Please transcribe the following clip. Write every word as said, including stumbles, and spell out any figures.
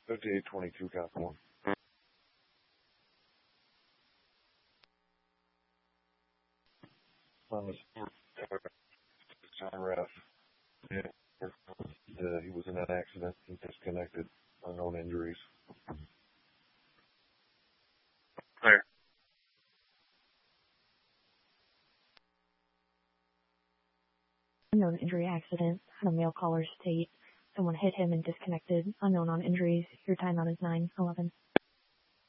fifty-eight twenty-two, count one. On the John Ref. Yeah. Uh, he was in an accident. He disconnected. Unknown injuries. Clear. Unknown injury accident. Had a male caller state someone hit him and disconnected. Unknown on injuries. Your timeout is nine eleven.